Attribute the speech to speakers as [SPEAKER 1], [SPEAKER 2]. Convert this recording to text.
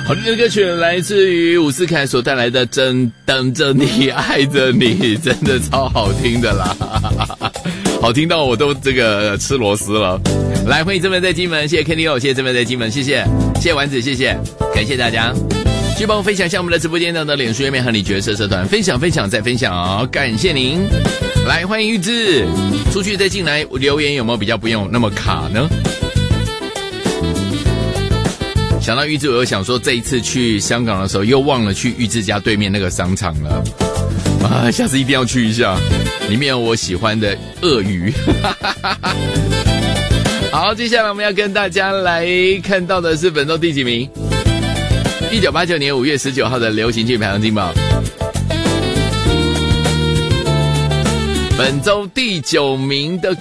[SPEAKER 1] 好听的歌曲来自于伍思凯所带来的《真等着你爱着你》，真的超好听的啦，好听到我都这个吃螺丝了。来，欢迎这边在金门，谢谢 Kenny， 谢谢这边在金门，谢谢丸子，谢谢，感谢大家。去帮我分享一下我们的直播间的脸书页面和你角色社团，分享再分享，感谢您。来，欢迎玉志，出去再进来留言有没有比较不用那么卡呢？想到玉志，我又想说这一次去香港的时候又忘了去玉志家对面那个商场了啊，下次一定要去一下，里面有我喜欢的鳄鱼。好，接下来我们要跟大家来看到的是本周第几名？1989年5月19号的流行剧排行金榜，本周第9名的